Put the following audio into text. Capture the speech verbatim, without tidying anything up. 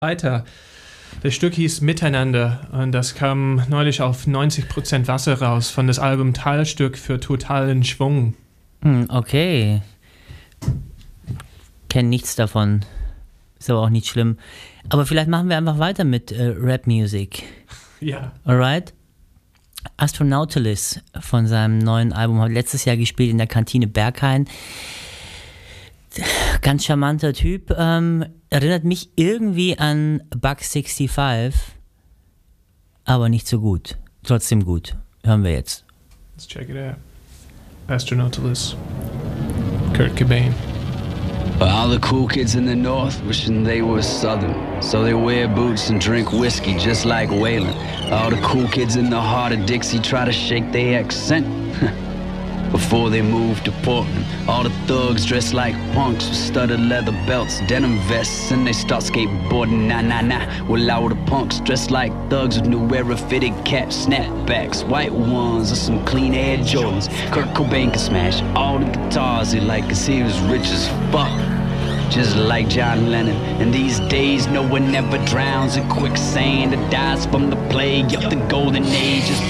weiter. Das Stück hieß Miteinander und das kam neulich auf neunzig Prozent Wasser raus von das Album Teilstück für totalen Schwung. Hm, okay. Kenn nichts davon. Ist aber auch nicht schlimm. Aber vielleicht machen wir einfach weiter mit äh, Rap-Music. Ja. Alright? Astronautilus von seinem neuen Album hat letztes Jahr gespielt in der Kantine Berghain. Ganz charmanter Typ. Ähm, erinnert mich irgendwie an Buck fünfundsechzig, aber nicht so gut. Trotzdem gut. Hören wir jetzt. Let's check it out. Astronautilus. Kurt Cobain. All the cool kids in the north wishing they were southern, so they wear boots and drink whiskey just like Waylon. All the cool kids in the heart of Dixie try to shake their accent before they move to Portland. All the thugs dress like punks with studded leather belts, denim vests, and they start skateboarding. Nah, nah, nah. Well, all the punks dress like thugs with new era fitted caps, snapbacks, white ones, or some clean Air Jordans. Kurt Cobain can smash all the guitars he liked, cause he was rich as fuck, just like John Lennon. And these days no one ever drowns in quicksand or dies from the plague of the golden age. Just